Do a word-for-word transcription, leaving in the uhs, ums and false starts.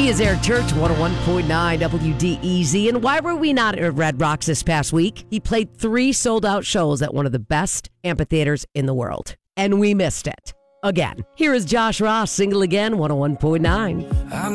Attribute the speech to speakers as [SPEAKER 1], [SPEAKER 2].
[SPEAKER 1] He is Eric Church, one oh one point nine W D E Z. And why were we not at Red Rocks this past week? He played three sold-out shows at one of the best amphitheaters in the world. And we missed it. Again. Here is Josh Ross, Single Again, one oh one point nine.